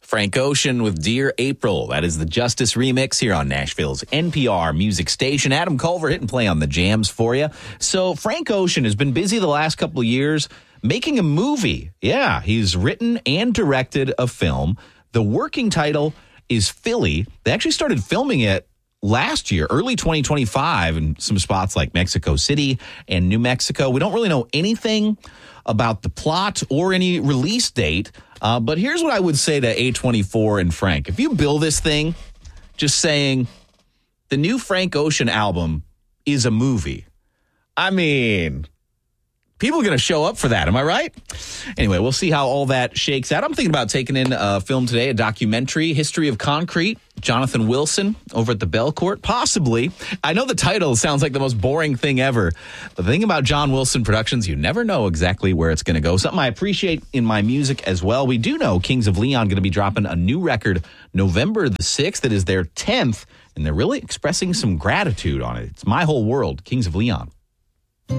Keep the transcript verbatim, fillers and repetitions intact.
Frank Ocean with Dear April. That is the Justice remix here on Nashville's N P R music station. Adam Culver hitting play on the jams for you. So Frank Ocean has been busy the last couple of years making a movie. Yeah, he's written and directed a film. The working title is Philly. They actually started filming it last year, early twenty twenty-five, in some spots like Mexico City and New Mexico. We don't really know anything about the plot or any release date. Uh, but here's what I would say to A twenty-four and Frank. If you bill this thing just saying the new Frank Ocean album is a movie, I mean, people are going to show up for that. Am I right? Anyway, we'll see how all that shakes out. I'm thinking about taking in a film today, a documentary, History of Concrete, Jonathan Wilson over at the Belcourt. Possibly. I know the title sounds like the most boring thing ever. But the thing about John Wilson Productions, you never know exactly where it's going to go. Something I appreciate in my music as well. We do know Kings of Leon going to be dropping a new record November the sixth. That is their tenth. And they're really expressing some gratitude on it. It's My Whole World, Kings of Leon.